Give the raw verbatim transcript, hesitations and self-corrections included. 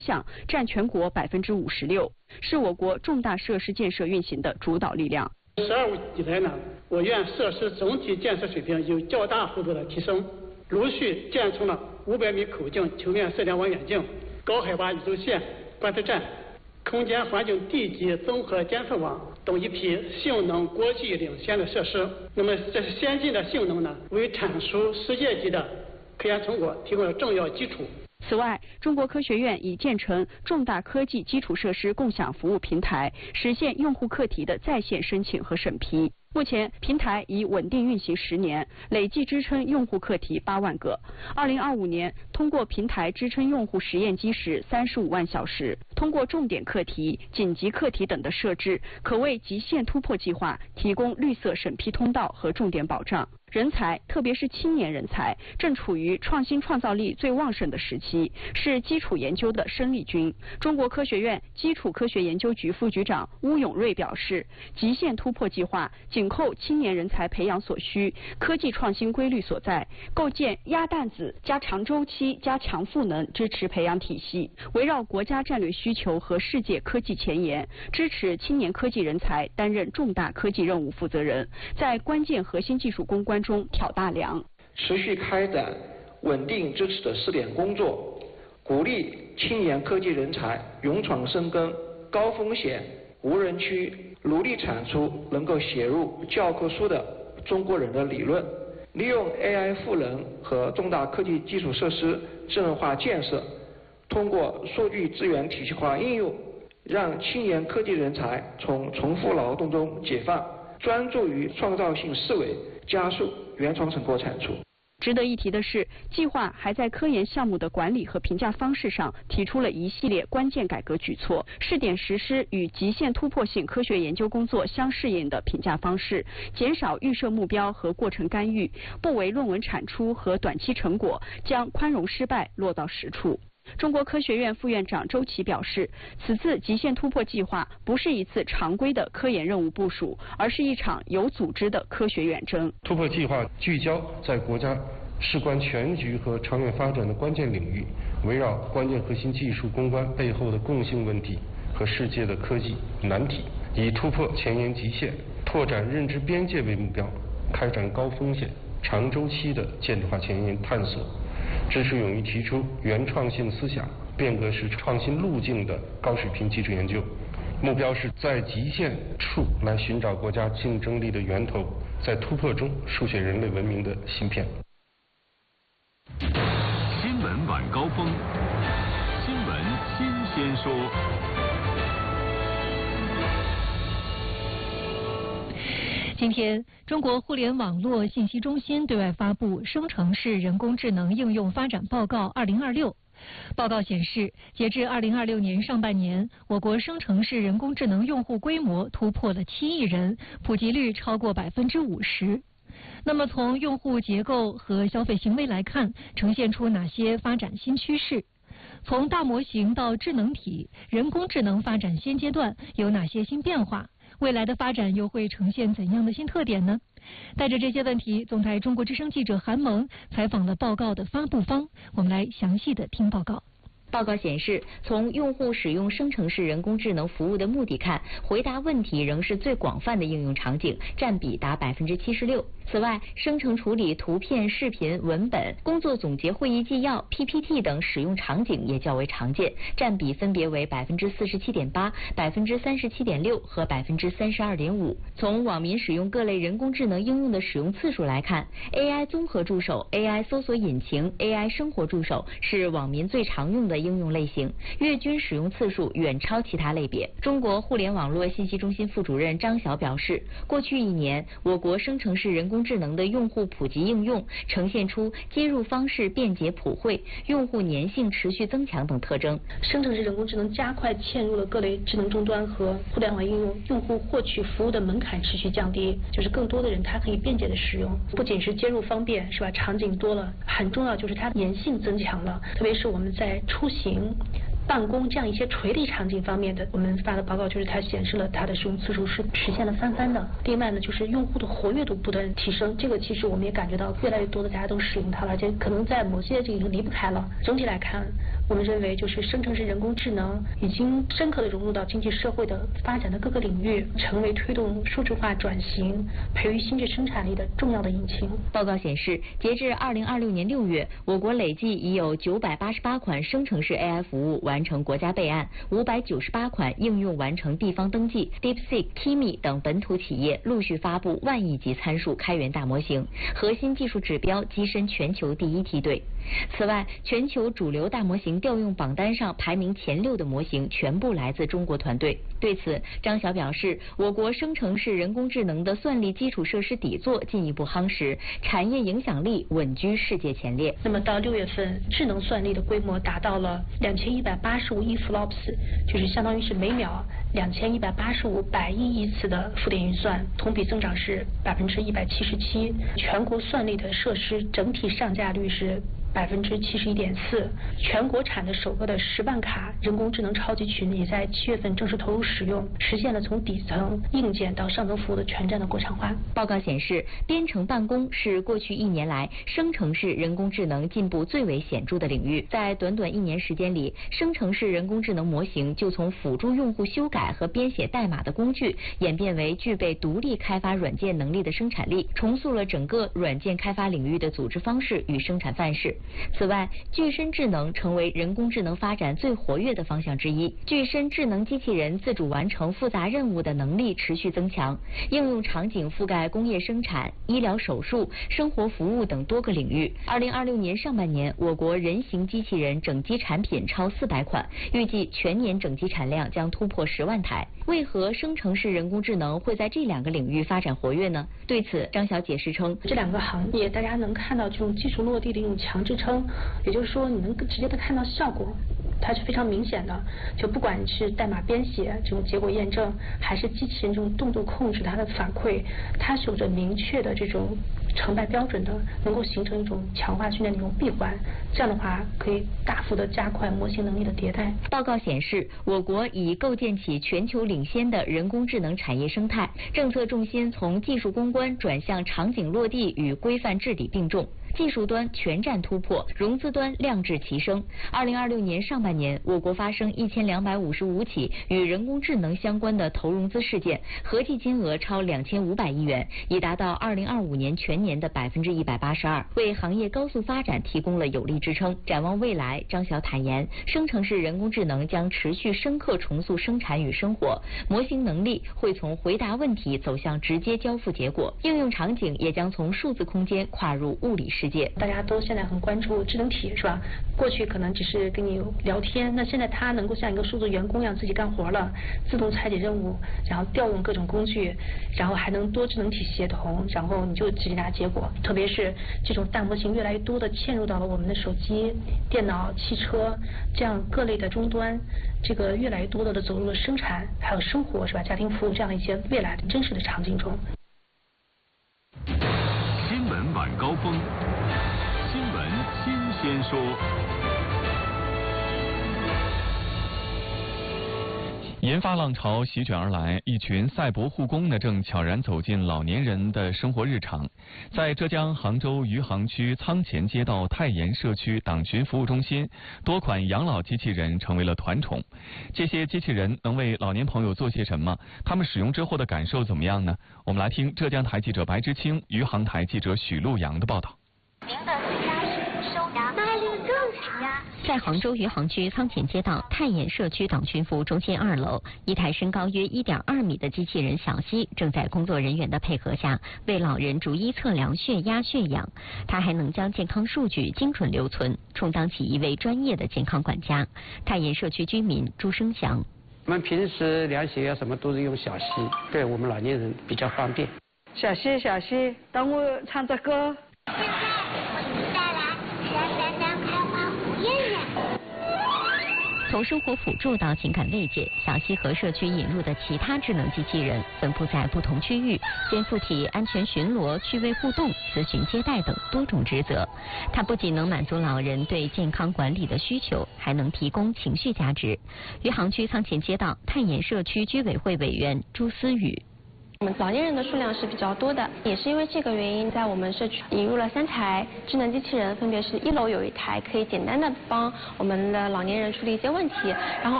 项占全国百分之五十六，是我国重大设施建设运行的主导力量。 十二五以来呢，我院设施总体建设水平有较大幅度的提升，陆续建成了五百米口径球面射电望远镜、高海拔宇宙线观测站、空间环境地级综合监测网等一批性能国际领先的设施。那么这先进的性能呢，为阐述世界级的科研成果提供了重要基础。 此外，中国科学院已建成重大科技基础设施共享服务平台，实现用户课题的在线申请和审批。目前，平台已稳定运行十年，累计支撑用户课题八万个。二零二五年，通过平台支撑用户实验机时三十五万小时。通过重点课题、紧急课题等的设置，可为极限突破计划提供绿色审批通道和重点保障。人才，特别是青年人才，正处于创新创造力最旺盛的时期，是基础研究的生力军。中国科学院基础科学研究局副局长邬永瑞表示，极限突破计划紧扣青年人才培养所需、科技创新规律所在，构建鸭蛋子加长周期加强赋能支持培养体系，围绕国家战略需求和世界科技前沿，支持青年科技人才担任重大科技任务负责人，在关键核心技术攻关中挑大梁， 持续开展稳定支持的试点工作，鼓励青年科技人才勇闯深耕高风险无人区，努力产出能够写入教科书的中国人的理论，利用 A I 赋能和重大科技基础设施智能化建设，通过数据资源体系化应用，让青年科技人才从重复劳动中解放，专注于创造性思维，加速原创成果产出。 值得一提的是，计划还在科研项目的管理和评价方式上提出了一系列关键改革举措，试点实施与极限突破性科学研究工作相适应的评价方式，减少预设目标和过程干预，不为论文产出和短期成果，将宽容失败落到实处。中国科学院副院长周琦表示，此次极限突破计划不是一次常规的科研任务部署，而是一场有组织的科学远征。 突破计划聚焦在国家事关全局和长远发展的关键领域，围绕关键核心技术攻关背后的共性问题和世界的科技难题，以突破前沿极限、拓展认知边界为目标，开展高风险、长周期的建制化前沿探索，支持勇于提出原创性思想、变革式创新路径的高水平基础研究，目标是在极限处来寻找国家竞争力的源头，在突破中书写人类文明的芯片。 新闻晚高峰，新闻新鲜说。 今天，中国互联网络信息中心对外发布《生成式人工智能应用发展报告二零二六》。报告显示，截至二零二六年上半年，我国生成式人工智能用户规模突破了七亿人，普及率超过百分之五十。那么，从用户结构和消费行为来看，呈现出哪些发展新趋势？从大模型到智能体，人工智能发展现阶段有哪些新变化？未来的发展又会呈现怎样的新特点呢？带着这些问题，总台中国之声记者韩萌采访了报告的发布方，我们来详细的听报告。 报告显示，从用户使用生成式人工智能服务的目的看，回答问题仍是最广泛的应用场景，占比达百分之七十六。此外，生成处理图片、视频、文本、工作总结会议纪要、P P T 等使用场景也较为常见，占比分别为百分之四十七点八、百分之三十七点六和百分之三十二点五。从网民使用各类人工智能应用的使用次数来看 ，A I 综合助手、A I 搜索引擎、A I 生活助手是网民最常用的应用类型，月均使用次数远超其他类别。中国互联网络信息中心副主任张晓表示，过去一年，我国生成式人工智能的用户普及应用呈现出接入方式便捷普惠、用户粘性持续增强等特征。 生成式人工智能加快嵌入了各类智能终端和互联网应用，用户获取服务的门槛持续降低，就是更多的人他可以便捷的使用。不仅是接入方便，是吧？场景多了，很重要就是它粘性增强了，特别是我们在出行、办公这样一些垂直场景方面的，我们发的报告就是它显示了它的使用次数是实现了翻番的。另外呢，就是用户的活跃度不断提升，这个其实我们也感觉到越来越多的大家都使用它了，而且可能在某些这个已经离不开了。总体来看， 我们认为，就是生成式人工智能已经深刻地融入到经济社会的发展的各个领域，成为推动数字化转型、培育新质生产力的重要的引擎。 报告显示，截至二零二六年六月，我国累计已有九百八十八款生成式 A I 服务完成国家备案，五百九十八款应用完成地方登记。DeepSeek、Kimi 等本土企业陆续发布万亿级参数开源大模型，核心技术指标跻身全球第一梯队。此外，全球主流大模型调用榜单上排名前六的模型全部来自中国团队。对此，张晓表示，我国生成式人工智能的算力基础设施底座进一步夯实，产业影响力稳居世界前列。 那么到六月份，智能算力的规模达到了两千一百八十五亿 flops， 就是相当于是每秒两千一百八十五百亿亿次的负电运算，同比增长是百分之一百七十七。全国算力的设施整体上架率是百分之七十一点四，全国产的首个的十万卡人工智能超级群也在七月份正式投入使用，实现了从底层硬件到上层服务的全站的国产化。 报告显示，编程办公是过去一年来生成式人工智能进步最为显著的领域。在短短一年时间里，生成式人工智能模型就从辅助用户修改和编写代码的工具，演变为具备独立开发软件能力的生产力，重塑了整个软件开发领域的组织方式与生产范式。此外，具身智能成为人工智能发展最活跃的方向之一。具身智能机器人自主完成复杂任务的能力持续增强，应用场景覆盖工业生产、医疗手术、生活服务等多个领域。二零二六年上半年，我国人形机器人整机产品超四百款，预计全年整机产量将突破十万台。为何生成式人工智能会在这两个领域发展活跃呢？对此，张晓解释称， 这两个行业大家能看到这种技术落地的一种强支撑，也就是说你能直接的看到效果，它是非常明显的。就不管是代码编写这种结果验证，还是机器人这种动作控制它的反馈，它是有着明确的这种成败标准的，能够形成一种强化训练的一种闭环。这样的话，可以大幅的加快模型能力的迭代。 报告显示，我国已构建起全球领先的人工智能产业生态，政策重心从技术攻关转向场景落地与规范治理并重。技术端全站突破，融资端量质齐升。二零二六年上半年，我国发生一千两百五十五起与人工智能相关的投融资事件，合计金额超两千五百亿元，已达到二零二五年全年的百分之一百八十二，为行业高速发展提供了有力支撑。展望未来，张晓坦言，生成式人工智能将持续深刻重塑生产与生活，模型能力会从回答问题走向直接交付结果，应用场景也将从数字空间跨入物理世界。 大家都现在很关注智能体，是吧？过去可能只是跟你聊天，那现在它能够像一个数字员工一样自己干活了，自动拆解任务，然后调用各种工具，然后还能多智能体协同，然后你就直接拿结果。特别是这种大模型越来越多的嵌入到了我们的手机、电脑、汽车这样各类的终端，这个越来越多的走入了生产还有生活，是吧？家庭服务这样的一些未来的真实的场景中。 新闻晚高峰，新闻新鲜说。 研发浪潮席卷而来，一群赛博护工呢正悄然走进老年人的生活日常。在浙江杭州余杭区仓前街道太岩社区党群服务中心，多款养老机器人成为了团宠。这些机器人能为老年朋友做些什么？他们使用之后的感受怎么样呢？我们来听浙江台记者白之清、余杭台记者许路阳的报道。 您的最佳是收养，那里更啥呀？ 在杭州余杭区仓前街道太岩社区党群服务中心二楼，一台身高约一点二米的机器人小西正在工作人员的配合下为老人逐一测量血压、血氧。它还能将健康数据精准留存，充当起一位专业的健康管家。太岩社区居民朱生祥： 我们平时量血压什么都是用小西，对我们老年人比较方便。 小西，小西，等我唱着歌。 现在我们带来闪闪闪开花胡艳艳。 从生活辅助到情感慰藉，小西和社区引入的其他智能机器人分布在不同区域，肩负起安全巡逻、趣味互动、咨询接待等多种职责。它不仅能满足老人对健康管理的需求，还能提供情绪价值。余杭区仓前街道太岩社区居委会委员朱思雨： 我们老年人的数量是比较多的，也是因为这个原因，在我们社区引入了三台智能机器人，分别是一楼有一台可以简单的帮我们的老年人处理一些问题，然后